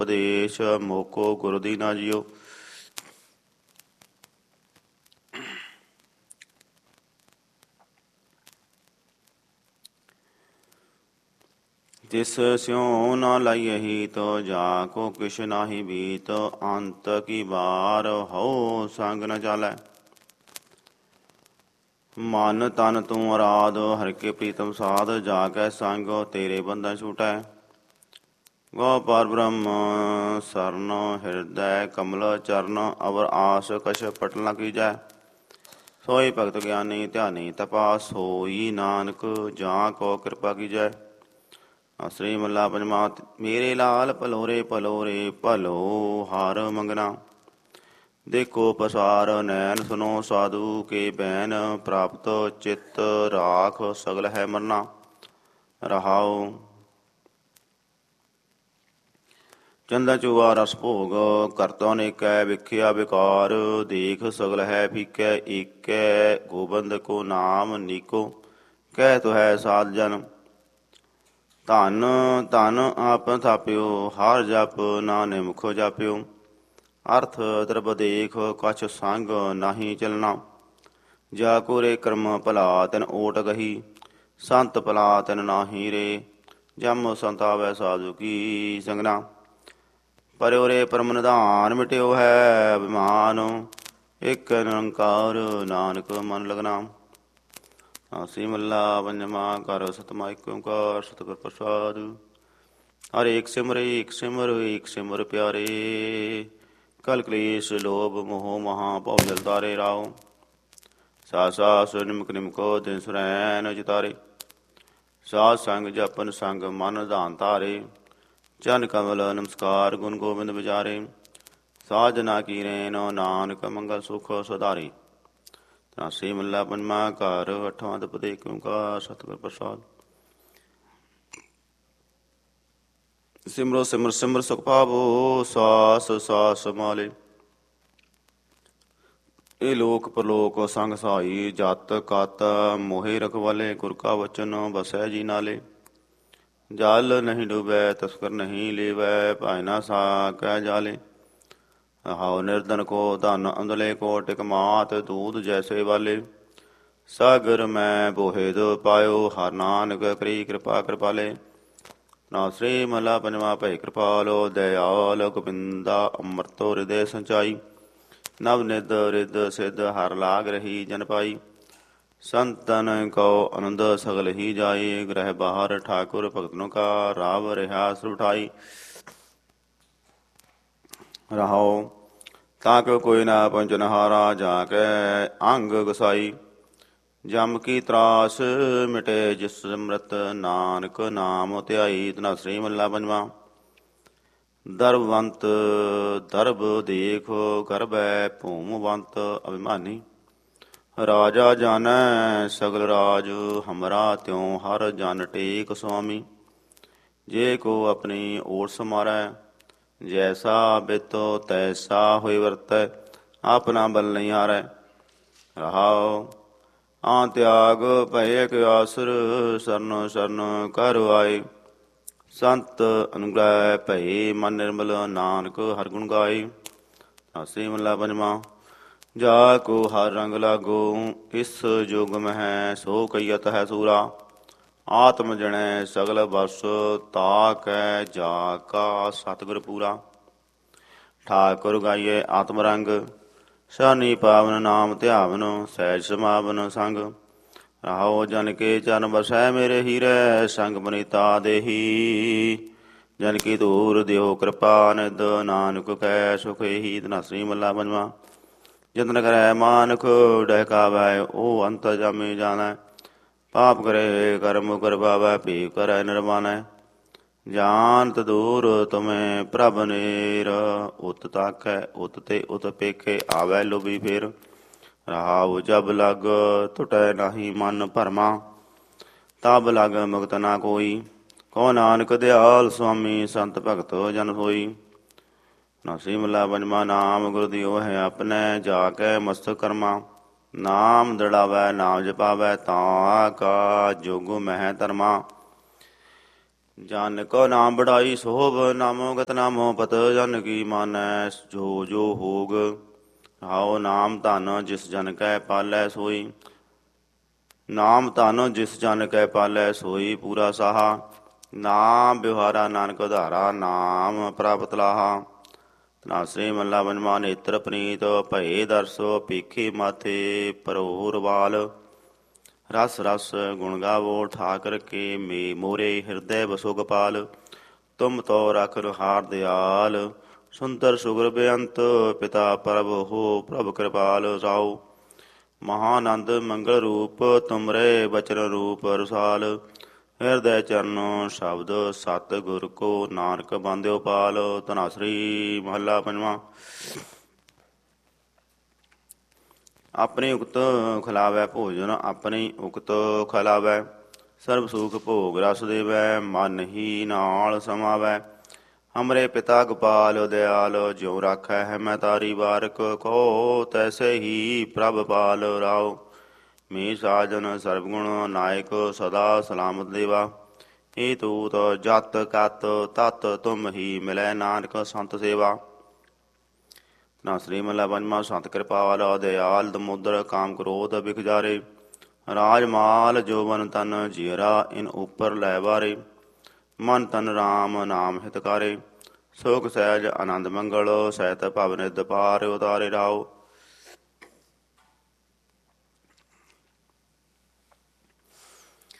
ਉਪਦੇਸ਼ ਮੋਕੋ ਗੁਰੂ ਦੀਨਾ ਜੀਓ। ਤਿਸ ਸਿਉ ਨਾ ਲਾਈਹੀ ਤੋ ਜਾ ਕੋ ਕਿਛ ਨਾਹੀ ਬੀਤ। ਅੰਤ ਕੀ ਬਾਰ ਹਉ ਸੰਗ ਨ ਚਾਲੈ। ਮਨ ਤਨ ਤੂੰ ਅਰਾਧ ਹਰਿ ਕੇ ਪ੍ਰੀਤਮ ਸਾਧ। ਜਾ ਕੈ ਸੰਗ ਤੇਰੇ ਬੰਧਨ ਛੂਟੈ। ਗੋ ਪਰ ਬ੍ਰਹਮ ਸਰਨ ਹਿਰਦੈ ਕਮਲ ਚਰਨ। ਅਵਰ ਆਸ ਕਛ ਪਟਲ ਨ ਕੀਜੈ। ਸੋਈ ਭਗਤ ਗਿਆਨੀ ਧਿਆਨੀ ਤਪਾ। ਸੋਈ ਨਾਨਕ ਜਾਂ ਕੋ ਕਿਰਪਾ ਕੀਜੈ। ਸ੍ਰੀ ਮੱਲਾ ਪੰਜਵਾ। ਮੇਰੇ ਲਾਲ ਭਲੋਰੇ ਭਲੋਰੇ ਭਲੋ ਹਰ ਮੰਗਣਾ। ਦੇਖੋ ਪਸਾਰ ਨੈਣ ਸੁਨੋ ਸਾਧੂ ਕੇ ਬੈਨ। ਪ੍ਰਾਪਤ ਚਿੱਤ ਰਾਖ ਸਗਲ ਹੈ ਮਰਨਾ। ਰਹਾਉ ਚੰਦਾ ਚੂਆ ਰਸ ਭੋਗ ਕਰਤੋ ਨੇਕੈ। ਵਿਖਿਆ ਵਿਕਾਰ ਦੇਖ ਸਗਲ ਹੈ ਫੀਕੈ। ਏਕੈ ਗੋਬਿੰਦ ਕੋ ਨਾਮ ਨੀਕੋ ਕਹਿ ਤੋ ਹੈ ਸਾਧ ਜਨ। ਧਨ ਧਨ ਆਪ ਥਾਪਿਓ ਹਰ ਜਪ ਨਾ ਨਿਮਖੋ ਜਾਪਿਓ। ਅਰਥ ਦਰਬ ਦੇਖ ਕਛ ਸੰਗ ਨਾਹੀ ਚਲਣਾ। ਜਾ ਕੋ ਰੇ ਕਰਮ ਭਲਾ ਤਿਨ ਓਟ ਗਹੀ। ਸੰਤ ਭਲਾ ਤਿਨ ਨਾਹੀ ਰੇ। ਜਮ ਸੰਤਾਵੈ ਸਾਧੂ ਕੀ ਸੰਗਨਾ। ਪਰਿਓ ਰੇ ਪਰਮ ਨਿਧਾਨ ਮਿਟਿਓ ਹੈ ਅਭਿਮਾਨ। ਇਕ ਨਿਰੰਕਾਰ ਨਾਨਕ ਮਨ ਲਗਨਾ। ਆਸੀ ਮੱਲਾ ਪੰਜਵਾਂ। ਘਰ ਸਤਮਾ ਏਕ ਓੰਕਾਰ ਸਤਿਗੁਰ ਪ੍ਰਸਾਦਿ। ਹਰ ਏਕ ਸਿਮਰ ਏਕ ਸਿਮਰ ਏਕ ਸਿਮਰ ਪਿਆਰੇ। ਕਲ ਕਲੇਸ਼ ਲੋਭ ਮੋਹ ਮਹਾ ਭਉ ਜਲ ਤਾਰੇ। ਰਾਉ ਸਾਸ ਸਾਸ ਨਿਮਕ ਨਿਮਕੋ ਦਿਨ ਸੁਰੈਨ ਚਿਤਾਰੇ। ਸਾਧ ਸੰਗ ਜਪਨ ਸੰਗ ਮਨ ਧਾਨ ਧਾਰੇ। ਚਰਨ ਕਮਲ ਨਮਸਕਾਰ ਗੁਣ ਗੋਬਿੰਦ ਵਿਚਾਰੇ। ਸਾਧ ਜਨਾ ਕੀ ਰੇਨ ਨਾਨਕ ਮੰਗਲ ਸੁਖ ਸੁਧਾਰੇ। ਤਰਾਸੀ ਮੱਲਾ ਪੰਜਵਾਂ। ਘਰ ਅਠਵਾਂ। ਦਪਦੇ ਏਕ ਓੰਕਾਰ ਸਤਿਗੁਰ ਪ੍ਰਸਾਦਿ। ਸਿਮਰੋ ਸਿਮਰ ਸਿਮਰ ਸੁਖ ਪਾਵੋ ਸਾਸ ਸਾਸ ਸਮਾਲੇ। ਇਹ ਲੋਕ ਪਰਲੋਕ ਸੰਗ ਸਹਾਈ। ਜਤ ਕਤ ਮੋਹਿ ਰਖਵਾਲੇ। ਗੁਰ ਕਾ ਵਚਨ ਵਸੈ ਜੀ ਨਾਲੇ। ਜਲ ਨਹੀਂ ਡੂਬੈ ਤਸਕਰ ਨਹੀਂ ਲੇਵੈ। ਭਾਇ ਨਾ ਸਾਕੈ ਜਾਲੇ। ਹਾਉ ਨਿਰਧਨ ਕੋ ਧਨ ਅੰਧਲੇ ਕੋ। ਟਿਕ ਮਾਤ ਦੂਧ ਜੈਸੇ ਵਾਲੇ। ਸਾਗਰ ਮੈਂ ਬੋਹਿਦ ਪਾਇਓ ਹਰਿ ਨਾਨਕ ਕਰੀ ਕਿਰਪਾ ਕਿਰਪਾਲੇ। ਨਾ ਸ੍ਰੀ ਮਹਲਾ ਪੰਜਵਾ। ਭੈ ਕਿਰਪਾਲੋ ਦਇਆਲ ਗੋਬਿੰਦਾ ਅੰਮ੍ਰਿਤੋ ਹਿਰਦੈ ਸੰਚਾਈ। ਨਵ ਨਿਧ ਰਿਧ ਸਿਧ ਹਰਿ ਲਾਗ ਰਹੀ ਜਨ ਪਾਈ। ਸੰਤਨ ਕਉ ਆਨੰਦ ਸਗਲ ਹੀ ਜਾਈ। ਗ੍ਰਹਿ ਬਾਹਰ ਠਾਕੁਰ ਭਗਤਨੋ ਕਾ। ਰਾਵ ਰਿਹਾ ਸੁਰ ਉਠਾਈ। ਰਹਾਉ ਤਾਂ ਕਿ ਕੋਈ ਨਾ ਪੰਚਨਹਾਰਾ। ਜਾ ਕੇ ਅੰਗ ਗਸਾਈ। ਜਮ ਕੀ ਤਰਾਸ ਮਿਟੇ ਜਿਸ ਸਿਮਰਤ। ਨਾਨਕ ਨਾਮ ਧਿਆਈ। ਧਨਾਸਰੀ ਮੱਲਾ ਪੰਜਵਾਂ। ਦਰਬਵੰਤ ਦਰਬ ਦੇਖ ਗਰਭੈ ਭੂਮਵੰਤ ਅਭਿਮਾਨੀ। ਰਾਜਾ ਜਾਣੈ ਸਗਲ ਰਾਜ ਹਮਰਾ। ਤਿਉ ਹਰ ਜਨ ਟੇਕ ਸੁਆਮੀ। ਜੇ ਕੋ ਆਪਣੀ ਓਟ ਸਮਾਰੈ। ਜੈਸਾ ਬਿਤੁ ਤੈਸਾ ਹੋਇ ਵਰਤੈ। ਆਪਣਾ ਬਲ ਨਹੀਂ ਹਾਰੈ। ਰਹਾਉ ਆਂ ਤਿਆਗ ਭਏ ਇਕ ਆਸਰ। ਸਰਨ ਸਰਨ ਕਰ ਆਏ। ਸੰਤ ਅਨੁਗ੍ਰਹਿ ਭਏ ਮਨ ਨਿਰਮਲ। ਨਾਨਕ ਹਰਿ ਗੁਣ ਗਾਏ। ਆਸੀ ਮੱਲਾ ਪੰਜਵਾਂ। ਜਾ ਕੋ ਹਰਿ ਰੰਗ ਲਾਗੋ ਇਸ ਜੁਗ ਮਹਿ। ਸੋ ਕਈਅਤ ਹੈ ਸੂਰਾ। ਆਤਮ ਜਣੈ ਸਗਲ ਬਸ। ਤਾ ਕੈ ਜਾ ਕਾ ਸਤਿਗੁਰ ਪੂਰਾ। ਠਾਕੁਰ ਗਾਈਐ ਆਤਮ ਰੰਗ। ਸਾਨੀ ਪਾਵਨ ਨਾਮ ਧਿਆਵਨ। ਸਹਿਜ ਸਮਾਵਨ ਸੰਗ। ਰਹਾਉ ਜਨ ਕੇ ਚਰਨ ਵਸੈ ਮੇਰੇ ਹੀਰੈ। ਸੰਗ ਬਨੀਤਾ ਦੇਹੀ। ਜਨ ਕੀ ਧੂਰ ਦਿਓ ਕਿਰਪਾ ਨਿਧ। ਨਾਨਕ ਕੈ ਸੁਖ ਏਹੀ। ਧਨਾਸਰੀ ਮੱਲਾ ਪੰਜਵਾਂ। ਜਤਨ ਕਰੈ ਮਾਨੁਖ ਡਹਿਕਾਵੈ। ਉਹ ਅੰਤ ਜਾਮੀ ਜਾਣੈ। ਪਾਪ ਕਰੇ ਕਰਮ ਕਰ ਪਾਵੈ। ਭੀਖ ਕਰੈ ਨਿਰਵਾਣੈ। ਜਾਨਤ ਦੂਰ ਤੁਮੇ ਪ੍ਰਭ ਨੇਰ। ਉਤ ਤਾਕੈ ਉਤ ਤੇ ਉਤ ਪੇਖੇ। ਆਵੈ ਲੋਭੀ ਫੇਰ। ਰਹਾਉ ਜਬ ਲਗ ਟੁਟੈ ਨਾਹੀ ਮਨ ਭਰਮਾ। ਤਬ ਲਗ ਮੁਕਤ ਨਾ ਕੋਈ। ਕਉ ਨਾਨਕ ਦਿਆਲ ਸੁਆਮੀ। ਸੰਤ ਭਗਤ ਜਨ ਹੋਈ। ਨਾਸੀ ਮੱਲਾ ਪੰਜਵਾਂ। ਨਾਮ ਗੁਰੂ ਦਿਓ ਹੈ ਆਪਣੈ। ਜਾ ਕੇ ਮਸਤਕ ਕਰਮਾ। ਨਾਮ ਦ੍ਰਿੜਾਵੈ ਨਾਮ ਜਪਾਵੈ। ਤਾਂ ਕਾ ਜੁਗ ਮਹਿ ਧਰਮਾ। ਜਨ ਕੋ ਨਾਮ ਬੜਾਈ ਸੋਭ, ਨਾਮੋ ਗਤ ਨਾਮੋ ਪਤ, ਜਨ ਕੀ ਮਾਨੈ ਜੋ ਜੋ ਹੋਗ। ਹਾਉ ਨਾਮ ਧਨ ਜਿਸ ਜਨ ਕੈ ਪਾਲੈ ਸੋਈ, ਨਾਮ ਧਨ ਜਿਸ ਜਨ ਕੈ ਪਾਲੈ ਸੋਈ ਪੂਰਾ ਸਾਹਾ। ਨਾਮ ਬਿਵਹਾਰਾ ਨਾਨਕ ਉਧਾਰਾ, ਨਾਮ ਪ੍ਰਾਪਤ ਲਾਹਾ। ਧਨਾਸਰੀ ਮੱਲਾ ਪੰਜਵਾ। ਨੇਤਰ ਪਨੀਤ ਭਏ ਦਰਸੋ, ਪੀਖੇ ਮਾਥੇ ਪਰੋਰ ਵਾਲ। ਰਸ ਰਸ ਗੁਣ ਗਾਵੋ ਠਾਕਰ ਕੇ, ਮੇ ਮੋਰੇ ਹਿਰਦੈ ਬਸੋ ਗੋਪਾਲ। ਤੁਮ ਤੋ ਰਖ ਰਹਾਰ ਦਿਆਲ, ਸੁੰਦਰ ਸੁਗਰ ਬੇਅੰਤ, ਪਿਤਾ ਪ੍ਰਭ ਹੋ ਪ੍ਰਭ ਕਿਰਪਾਲ। ਸਾਉ ਮਹਾਨੰਦ ਮੰਗਲ ਰੂਪ, ਤੁਮਰੇ ਬਚਨ ਰੂਪ ਰਸਾਲ। ਹਿਰਦੈ ਚਰਨ ਸ਼ਬਦ ਸਤ, ਗੁਰ ਕੋ ਨਾਨਕ ਬਾਂਧਿਓ ਪਾਲ। ਧਨਾਸਰੀ ਮਹੱਲਾ ਪੰਜਵਾਂ। ਆਪਣੀ ਉਕਤ ਖਿਲਾਵੈ ਭੋਜਨ, ਆਪਣੀ ਉਕਤ ਖਿਲਾਵੈ। ਸਰਬ ਸੁਖ ਭੋਗ ਰਸ ਦੇਵੈ, ਮਨ ਹੀ ਨਾਲ ਸਮਾਵੈ। ਹਮਰੇ ਪਿਤਾ ਗੋਪਾਲ ਦਿਆਲ, ਜਿਉ ਰਾਖੈ ਹੈ ਮੈਂ ਤਾਰੀ ਬਾਰਕ। ਕਹੋ ਤੈਸੇ ਹੀ ਪ੍ਰਭ ਪਾਲ। ਰਾਉ ਮੇ ਸਾਜਨ ਸਰਬਗੁਣ ਨਾਇਕ, ਸਦਾ ਸਲਾਮਤ ਦੇਵਾ। ਏ ਤੂਤ ਜਤ ਕਤ ਤਤ, ਤੁਮ ਹੀ ਮਿਲੈ ਨਾਨਕ ਸੰਤ ਸੇਵਾ। ਧਨਾਸਰੀ ਮਹੱਲਾ ਪੰਜਵਾਂ। ਸੰਤ ਕਿਰਪਾਲ ਦਿਆਲ, ਦਮੋਦਰ ਕਾਮ ਕ੍ਰੋਧ ਬਿਖ ਜਾਰੇ। ਰਾਜ ਮਾਲ ਜੋਬਨ ਤਨ ਜੀਰਾ, ਇਨ ਉਪਰ ਲੈ ਬਾਰੇ। ਮਨ ਤਨ ਰਾਮ ਨਾਮ ਹਿਤਕਾਰੇ, ਸੁਖ ਸਹਿਜ ਆਨੰਦ ਮੰਗਲ। ਸਹਿਤ ਭਵ ਨਿਧ ਪਾਰ ਉਤਾਰੇ। ਰਾਉ